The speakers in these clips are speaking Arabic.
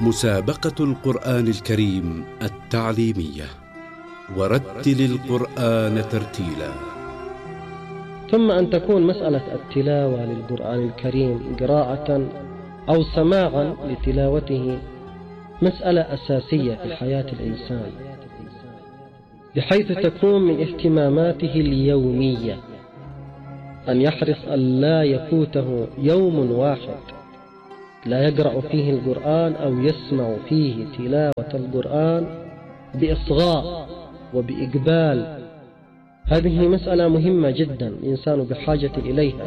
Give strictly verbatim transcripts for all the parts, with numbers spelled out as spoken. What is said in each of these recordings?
مسابقة القرآن الكريم التعليمية، ورتل القرآن ترتيلا. ثم أن تكون مسألة التلاوة للقرآن الكريم قراءة أو سماعا لتلاوته مسألة أساسية في حياة الإنسان، بحيث تكون من اهتماماته اليومية أن يحرص أن لا يفوته يوم واحد لا يقرأ فيه القرآن أو يسمع فيه تلاوة القرآن بإصغاء وبإقبال. هذه مسألة مهمة جدا الإنسان بحاجة إليها.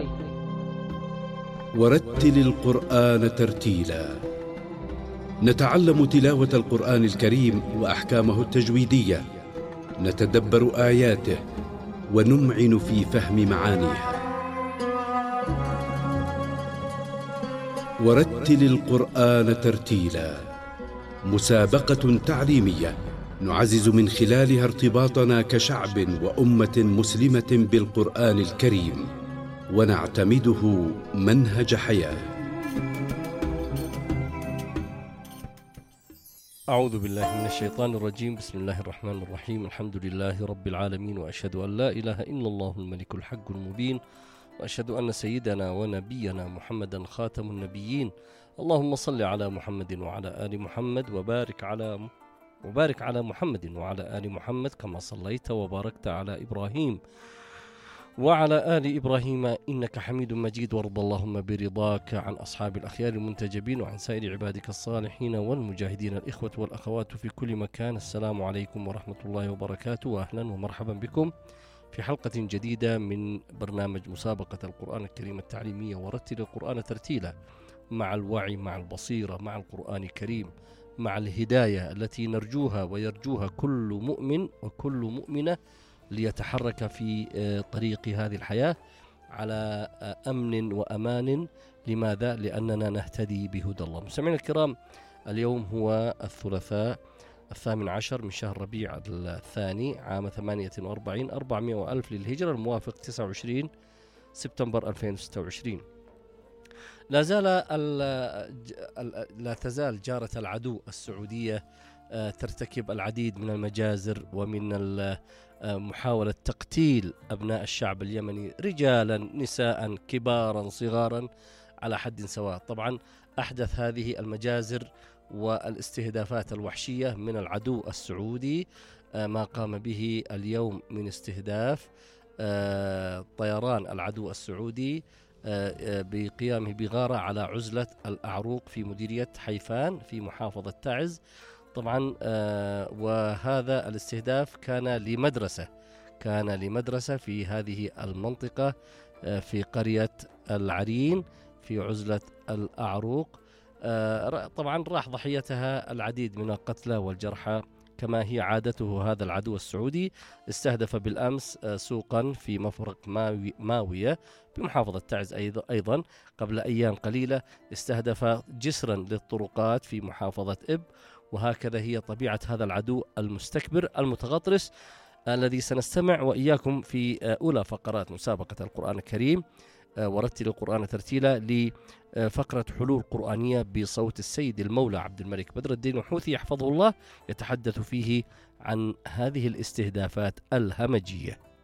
ورتل القرآن ترتيلا. نتعلم تلاوة القرآن الكريم وأحكامه التجويدية، نتدبر آياته ونمعن في فهم معانيه. ورتل القرآن ترتيلا، مسابقة تعليمية نعزز من خلالها ارتباطنا كشعب وأمة مسلمة بالقرآن الكريم، ونعتمده منهج حياة. أعوذ بالله من الشيطان الرجيم. بسم الله الرحمن الرحيم. الحمد لله رب العالمين، وأشهد أن لا إله إلا الله الملك الحق المبين، وأشهد أن سيدنا ونبينا محمدا خاتم النبيين. اللهم صل على محمد وعلى آل محمد، وبارك على وبارك على محمد وعلى آل محمد كما صليت وباركت على إبراهيم وعلى آل إبراهيم إنك حميد مجيد. وارض اللهم برضاك عن أصحاب الأخيار المنتجبين وعن سائر عبادك الصالحين والمجاهدين الإخوة والأخوات في كل مكان. السلام عليكم ورحمة الله وبركاته، وأهلا ومرحبا بكم في حلقة جديدة من برنامج مسابقة القرآن الكريم التعليمية، ورتل القرآن ترتيلا، مع الوعي، مع البصيرة، مع القرآن الكريم، مع الهداية التي نرجوها ويرجوها كل مؤمن وكل مؤمنة ليتحرك في طريق هذه الحياة على أمن وأمان. لماذا؟ لأننا نهتدي بهدى الله. مستمعينا الكرام، اليوم هو الثلاثاء الثامن عشر من شهر ربيع الثاني عام ثمانية وأربعين أربعمائة وألف للهجرة، الموافق تسعة وعشرين سبتمبر ألفين وستة وعشرين. لا زال لا تزال جارة العدو السعودية ترتكب العديد من المجازر ومن محاولة تقتيل أبناء الشعب اليمني، رجالا نساء كبارا صغارا على حد سواء. طبعا أحدث هذه المجازر والاستهدافات الوحشية من العدو السعودي ما قام به اليوم من استهداف طيران العدو السعودي بقيامه بغارة على عزلة الأعروق في مديرية حيفان في محافظة تعز. طبعا وهذا الاستهداف كان لمدرسة كان لمدرسة في هذه المنطقة في قرية العرين في عزلة الأعروق. طبعا راح ضحيتها العديد من القتلى والجرحى كما هي عادته. هذا العدو السعودي استهدف بالأمس سوقا في مفرق ماوية بمحافظة تعز. أيضا قبل أيام قليلة استهدف جسرا للطرقات في محافظة إب. وهكذا هي طبيعة هذا العدو المستكبر المتغطرس الذي سنستمع وإياكم في أولى فقرات مسابقة القرآن الكريم ورتل القرآن ترتيلا لفقرة حلول قرآنية بصوت السيد المولى عبد الملك بدر الدين الحوثي يحفظه الله، يتحدث فيه عن هذه الاستهدافات الهمجية.